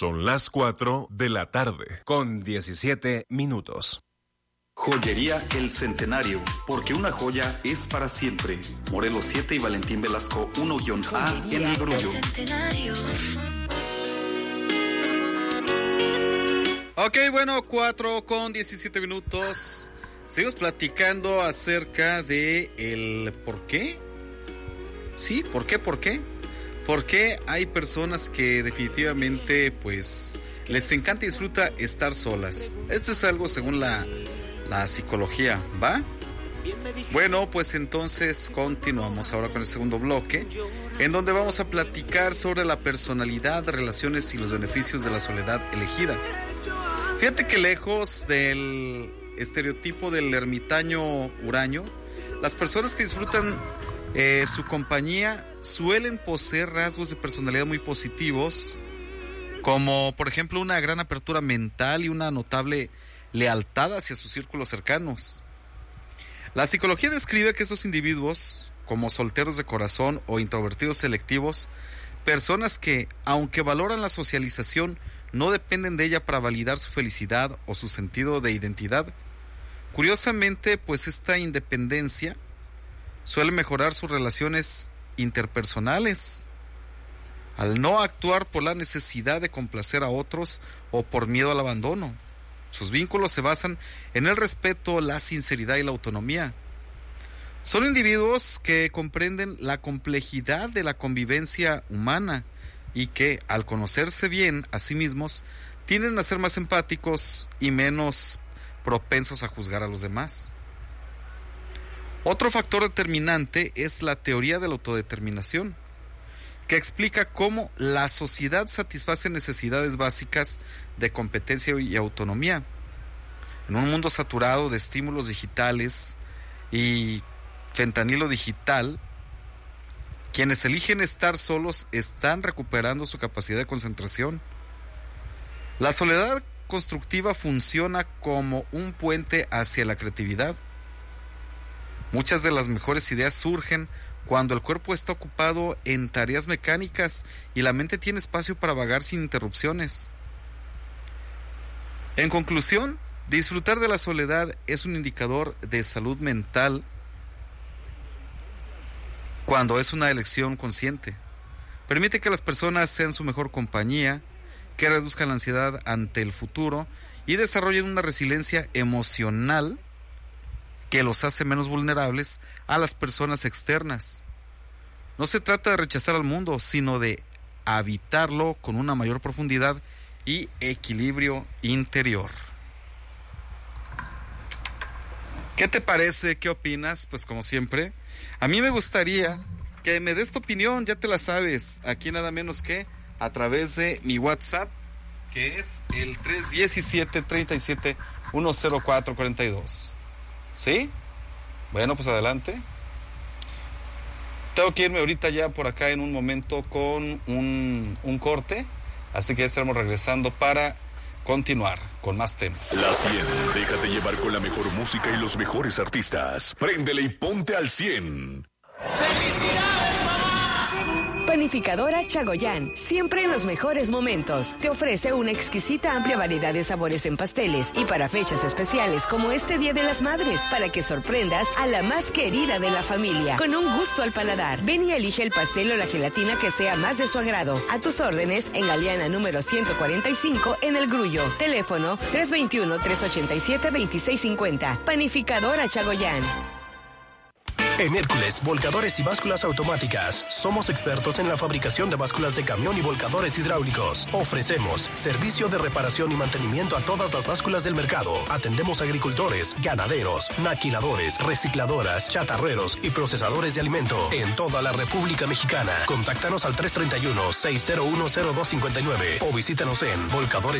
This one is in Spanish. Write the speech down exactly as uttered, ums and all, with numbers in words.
Son las cuatro de la tarde, con diecisiete minutos. Joyería El Centenario, porque una joya es para siempre. Morelos siete y Valentín Velasco uno A en El Grullo. Ok, bueno, cuatro con diecisiete minutos. Seguimos platicando acerca de el por qué. Sí, ¿por qué? ¿Por qué? Porque hay personas que definitivamente, pues, les encanta y disfruta estar solas. Esto es algo según la, la psicología, ¿va? Bueno, pues entonces continuamos ahora con el segundo bloque, en donde vamos a platicar sobre la personalidad, relaciones y los beneficios de la soledad elegida. Fíjate que lejos del estereotipo del ermitaño huraño, las personas que disfrutan eh, su compañía suelen poseer rasgos de personalidad muy positivos, como por ejemplo una gran apertura mental y una notable lealtad hacia sus círculos cercanos. La psicología describe que estos individuos, como solteros de corazón o introvertidos selectivos, personas que, aunque valoran la socialización, no dependen de ella para validar su felicidad o su sentido de identidad. Curiosamente, pues esta independencia suele mejorar sus relaciones interpersonales, al no actuar por la necesidad de complacer a otros o por miedo al abandono. Sus vínculos se basan en el respeto, la sinceridad y la autonomía. Son individuos que comprenden la complejidad de la convivencia humana y que, al conocerse bien a sí mismos, tienden a ser más empáticos y menos propensos a juzgar a los demás. Otro factor determinante es la teoría de la autodeterminación, que explica cómo la sociedad satisface necesidades básicas de competencia y autonomía. En un mundo saturado de estímulos digitales y fentanilo digital, quienes eligen estar solos están recuperando su capacidad de concentración. La soledad constructiva funciona como un puente hacia la creatividad. Muchas de las mejores ideas surgen cuando el cuerpo está ocupado en tareas mecánicas y la mente tiene espacio para vagar sin interrupciones. En conclusión, disfrutar de la soledad es un indicador de salud mental cuando es una elección consciente. Permite que las personas sean su mejor compañía, que reduzcan la ansiedad ante el futuro y desarrollen una resiliencia emocional que los hace menos vulnerables a las personas externas. No se trata de rechazar al mundo, sino de habitarlo con una mayor profundidad y equilibrio interior. ¿Qué te parece? ¿Qué opinas? Pues como siempre, a mí me gustaría que me des tu opinión, ya te la sabes, aquí nada menos que a través de mi WhatsApp, que es el tres uno siete, tres siete, uno cero cuatro cuatro dos. ¿Sí? Bueno, pues adelante. Tengo que irme ahorita ya por acá en un momento con un, un corte, así que ya estaremos regresando para continuar con más temas. La cien, déjate llevar con la mejor música y los mejores artistas. Préndele y ponte al cien. ¡Felicidades, mamá! Panificadora Chagoyán, siempre en los mejores momentos. Te ofrece una exquisita amplia variedad de sabores en pasteles y para fechas especiales como este Día de las Madres, para que sorprendas a la más querida de la familia, con un gusto al paladar. Ven y elige el pastel o la gelatina que sea más de su agrado. A tus órdenes en Galeana número ciento cuarenta y cinco en El Grullo. Teléfono tres dos uno, tres ocho siete, dos seis cinco cero. Panificadora Chagoyán. En Hércules, volcadores y básculas automáticas. Somos expertos en la fabricación de básculas de camión y volcadores hidráulicos. Ofrecemos servicio de reparación y mantenimiento a todas las básculas del mercado. Atendemos agricultores, ganaderos, maquiladores, recicladoras, chatarreros y procesadores de alimento en toda la República Mexicana. Contáctanos al tres tres uno, seis cero uno, cero dos cinco nueve o visítanos en volcadores